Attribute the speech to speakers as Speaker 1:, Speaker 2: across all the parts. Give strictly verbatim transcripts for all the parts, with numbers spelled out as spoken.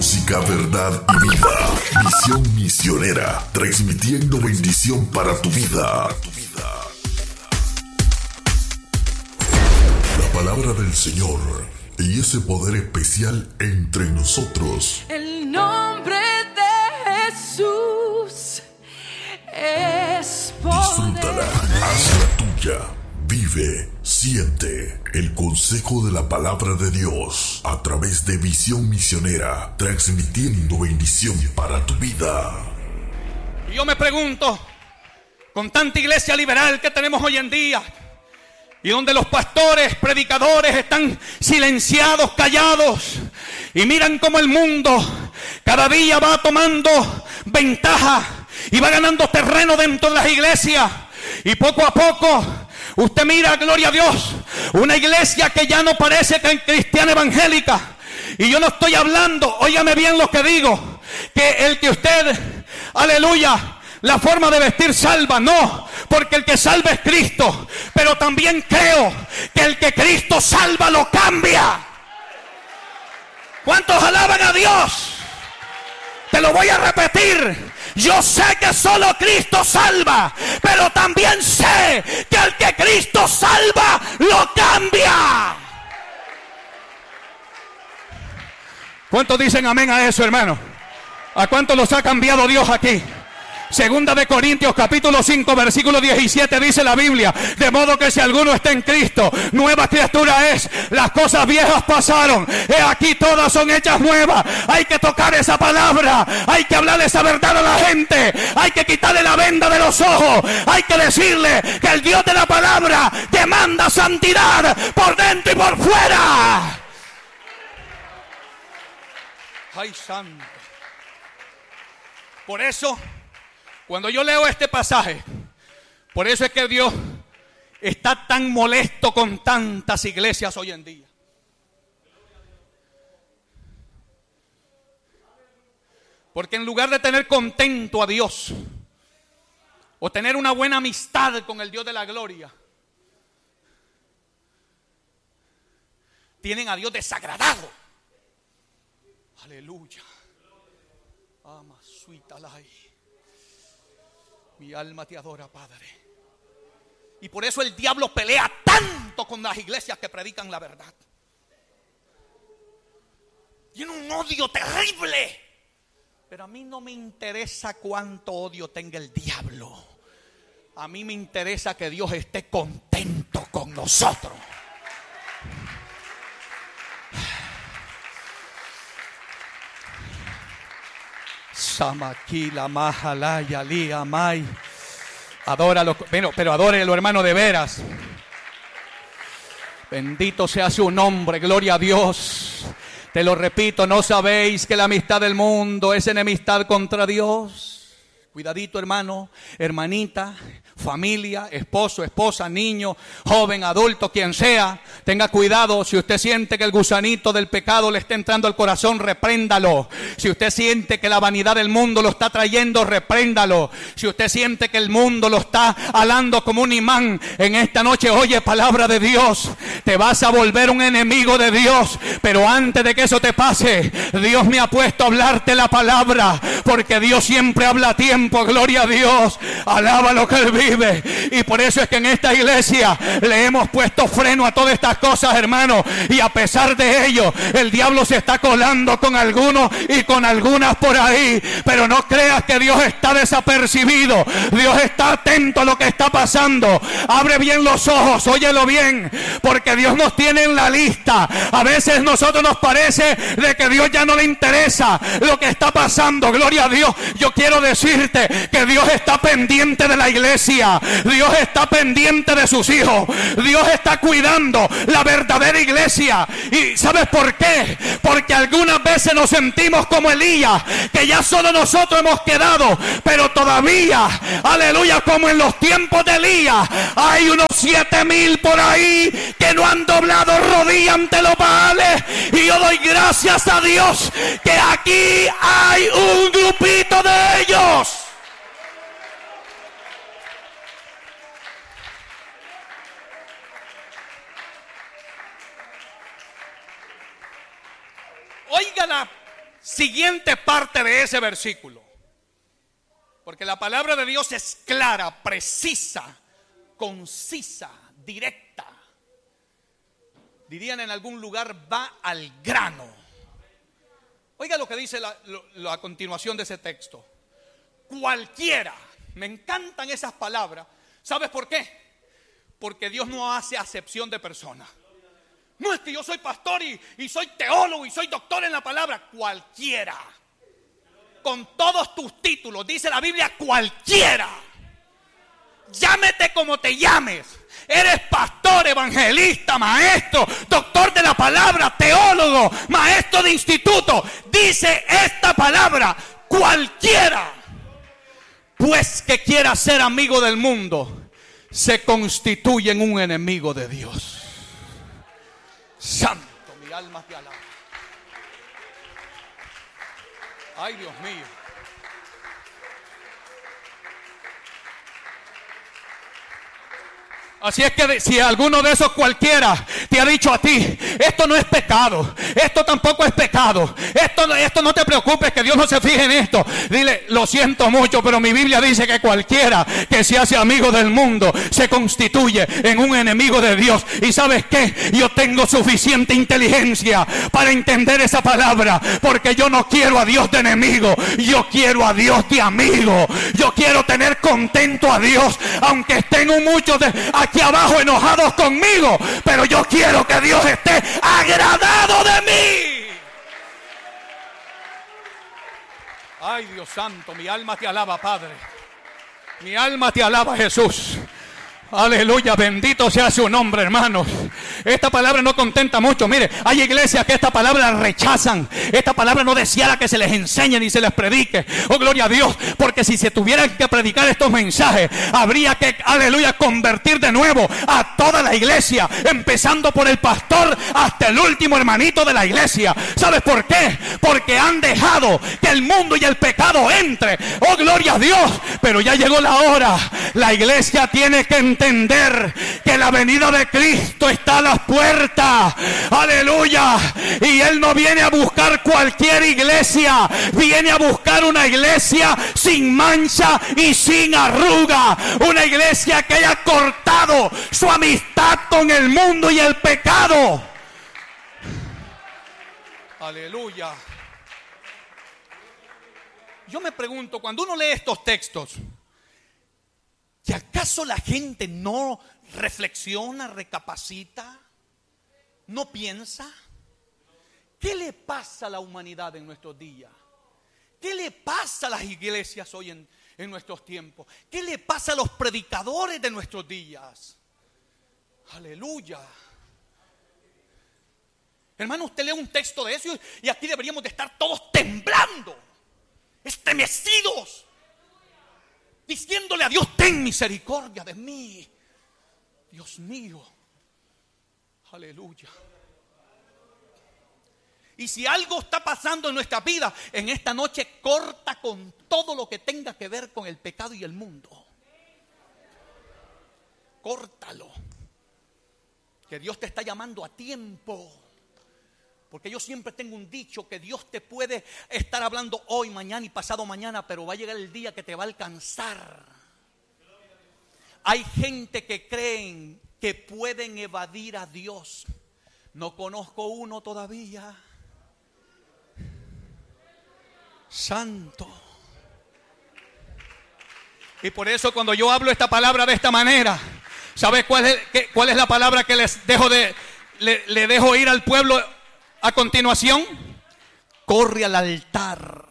Speaker 1: música, verdad y vida. Visión misionera, transmitiendo bendición para tu vida. La palabra del Señor y ese poder especial entre nosotros.
Speaker 2: El nombre de Jesús es poder.
Speaker 1: Disfrútala, hazla tuya. Vive, siente el consejo de la palabra de Dios a través de Visión Misionera, transmitiendo bendición para tu vida.
Speaker 3: Y yo me pregunto, con tanta iglesia liberal que tenemos hoy en día, y donde los pastores, predicadores están silenciados, callados, y miran cómo el mundo cada día va tomando ventaja y va ganando terreno dentro de las iglesias, y poco a poco usted mira, gloria a Dios, una iglesia que ya no parece cristiana evangélica. Y yo no estoy hablando, óigame bien lo que digo, que el que usted, aleluya, la forma de vestir salva, no, porque el que salva es Cristo. Pero también creo que el que Cristo salva lo cambia. ¿Cuántos alaban a Dios? Te lo voy a repetir. Yo sé que solo Cristo salva, pero también sé que el que Cristo salva lo cambia. ¿Cuántos dicen amén a eso, hermano? ¿A cuántos los ha cambiado Dios aquí? Segunda de Corintios capítulo cinco versículo diecisiete dice la Biblia: de modo que si alguno está en Cristo, nueva criatura es. Las cosas viejas pasaron, he aquí todas son hechas nuevas. Hay que tocar esa palabra, hay que hablarle esa verdad a la gente, hay que quitarle la venda de los ojos, hay que decirle que el Dios de la palabra demanda santidad por dentro y por fuera. Ay, santo. Por eso, cuando yo leo este pasaje, por eso es que Dios está tan molesto con tantas iglesias hoy en día. Porque en lugar de tener contento a Dios, o tener una buena amistad con el Dios de la gloria, tienen a Dios desagradado. Aleluya. Ama suita lai. Mi alma te adora, Padre. Y por eso el diablo pelea tanto con las iglesias que predican la verdad. Tiene un odio terrible. Pero a mí no me interesa cuánto odio tenga el diablo. A mí me interesa que Dios esté contento con nosotros. Samakila mahalaya li amai. Adóralo, pero, pero adórelo, hermano, de veras. Bendito sea su nombre, gloria a Dios. Te lo repito, ¿no sabéis que la amistad del mundo es enemistad contra Dios? Cuidadito, hermano, hermanita, familia, esposo, esposa, niño, joven, adulto, quien sea. Tenga cuidado. Si usted siente que el gusanito del pecado le está entrando al corazón, repréndalo. Si usted siente que la vanidad del mundo lo está trayendo, repréndalo. Si usted siente que el mundo lo está alando como un imán, en esta noche oye palabra de Dios. Te vas a volver un enemigo de Dios. Pero antes de que eso te pase, Dios me ha puesto a hablarte la palabra, porque Dios siempre habla a tiempo. Gloria a Dios, alaba lo que Él vive. Y por eso es que en esta iglesia le hemos puesto freno a todas estas cosas, hermano. Y a pesar de ello, el diablo se está colando con algunos y con algunas por ahí. Pero no creas que Dios está desapercibido. Dios está atento a lo que está pasando. Abre bien los ojos, óyelo bien, porque Dios nos tiene en la lista. A veces a nosotros nos parece de que Dios ya no le interesa lo que está pasando. Gloria a Dios. Yo quiero decirte que Dios está pendiente de la iglesia. Dios está pendiente de sus hijos. Dios está cuidando la verdadera iglesia. ¿Y sabes por qué? Porque algunas veces nos sentimos como Elías, que ya solo nosotros hemos quedado, pero todavía, aleluya, como en los tiempos de Elías, hay unos siete mil por ahí que no han doblado rodilla ante los Baales. Y yo doy gracias a Dios que aquí hay un grupito de ellos. Oiga la siguiente parte de ese versículo. Porque la palabra de Dios es clara, precisa, concisa, directa. Dirían en algún lugar, va al grano. Oiga lo que dice la, la, a continuación de ese texto. Cualquiera. Me encantan esas palabras. ¿Sabes por qué? Porque Dios no hace acepción de personas. No es que yo soy pastor y, y soy teólogo y soy doctor en la palabra. Cualquiera. Con todos tus títulos, dice la Biblia, cualquiera. Llámete como te llames. Eres pastor, evangelista, maestro, doctor de la palabra, teólogo, maestro de instituto. Dice esta palabra, cualquiera. Pues que quiera ser amigo del mundo, se constituye en un enemigo de Dios. Santo, mi alma te alaba. Ay, Dios mío. Así es que si alguno de esos cualquiera te ha dicho a ti, esto no es pecado, esto tampoco es pecado, esto, esto no te preocupes, que Dios no se fije en esto, dile, lo siento mucho, pero mi Biblia dice que cualquiera que se hace amigo del mundo se constituye en un enemigo de Dios. Y ¿sabes qué? Yo tengo suficiente inteligencia para entender esa palabra, porque yo no quiero a Dios de enemigo, yo quiero a Dios de amigo. Yo quiero tener contento a Dios, aunque estén muchos de aquí abajo enojados conmigo, pero yo quiero que Dios esté agradado de mí. Ay, Dios santo, mi alma te alaba, Padre. Mi alma te alaba, Jesús. Aleluya, bendito sea su nombre, hermanos. Esta palabra no contenta mucho. Mire, hay iglesias que esta palabra la rechazan. Esta palabra no deseara que se les enseñe ni se les predique. Oh, gloria a Dios, porque si se tuvieran que predicar estos mensajes, habría que, aleluya, convertir de nuevo a toda la iglesia, empezando por el pastor hasta el último hermanito de la iglesia. ¿Sabes por qué? Porque han dejado que el mundo y el pecado entre. Oh, gloria a Dios, pero ya llegó la hora. La iglesia tiene que entender entender que la venida de Cristo está a las puertas. Aleluya. Y Él no viene a buscar cualquier iglesia, viene a buscar una iglesia sin mancha y sin arruga, una iglesia que haya cortado su amistad con el mundo y el pecado. Aleluya. Yo me pregunto, cuando uno lee estos textos, ¿y acaso la gente no reflexiona, recapacita, no piensa? ¿Qué le pasa a la humanidad en nuestros días? ¿Qué le pasa a las iglesias hoy en, en nuestros tiempos? ¿Qué le pasa a los predicadores de nuestros días? Aleluya. Hermano, usted lee un texto de eso y aquí deberíamos de estar todos temblando, estremecidos, diciéndole a Dios, ten misericordia de mí. Dios mío. Aleluya. Y si algo está pasando en nuestra vida, en esta noche corta con todo lo que tenga que ver con el pecado y el mundo. Córtalo. Que Dios te está llamando a tiempo. Porque yo siempre tengo un dicho, que Dios te puede estar hablando hoy, mañana y pasado mañana, pero va a llegar el día que te va a alcanzar. Hay gente que creen que pueden evadir a Dios. No conozco uno todavía. Santo. Y por eso cuando yo hablo esta palabra de esta manera, ¿sabes cuál es, qué, cuál es la palabra que les dejo de, le, le dejo ir al pueblo a continuación? Corre al altar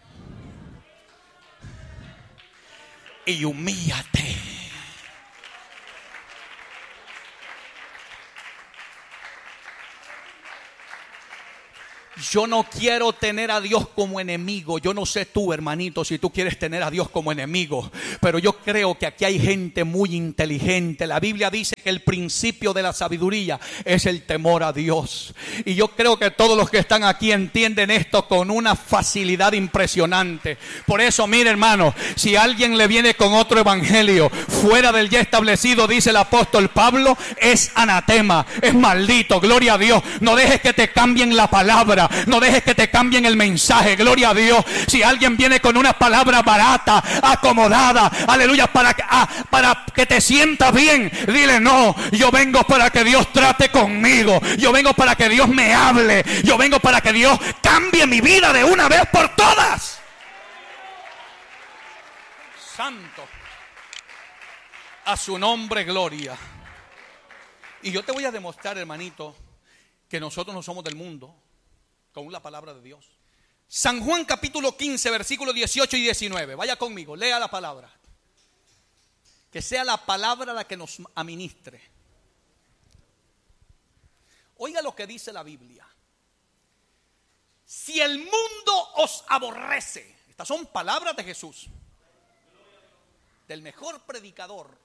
Speaker 3: y humíllate. Yo no quiero tener a Dios como enemigo. Yo no sé tú, hermanito, si tú quieres tener a Dios como enemigo, pero yo creo que aquí hay gente muy inteligente. La Biblia dice que el principio de la sabiduría es el temor a Dios. Y yo creo que todos los que están aquí entienden esto con una facilidad impresionante. Por eso, mire, hermano, si alguien le viene con otro evangelio fuera del ya establecido, dice el apóstol Pablo, es anatema, es maldito. Gloria a Dios. No dejes que te cambien la palabra. palabra. No dejes que te cambien el mensaje. Gloria a Dios. Si alguien viene con una palabra barata, acomodada, aleluya, para que, ah, para que te sientas bien, dile: no, yo vengo para que Dios trate conmigo. Yo vengo para que Dios me hable. Yo vengo para que Dios cambie mi vida de una vez por todas. Santo. A su nombre, gloria. Y yo te voy a demostrar, hermanito, que nosotros no somos del mundo, con la palabra de Dios. San Juan capítulo quince, versículos dieciocho y diecinueve. Vaya conmigo, lea la palabra. Que sea la palabra la que nos administre. Oiga lo que dice la Biblia. Si el mundo os aborrece. Estas son palabras de Jesús, del mejor predicador.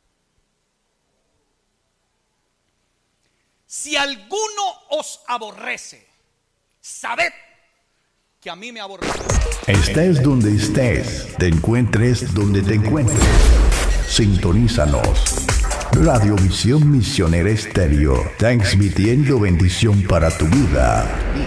Speaker 3: Si alguno os aborrece, sabed que a mí me aborrece.
Speaker 4: Estés donde estés, te encuentres donde te encuentres. Sintonízanos. Radio Visión Misionera Estéreo, transmitiendo bendición para tu vida.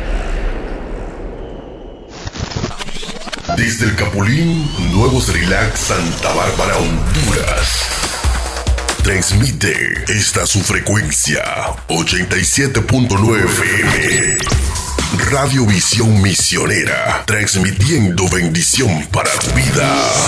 Speaker 1: Desde el Capulín, Nuevos Relax, Santa Bárbara, Honduras. Transmite esta su frecuencia ochenta y siete punto nueve F M. Radio Visión Misionera, transmitiendo bendición para tu vida.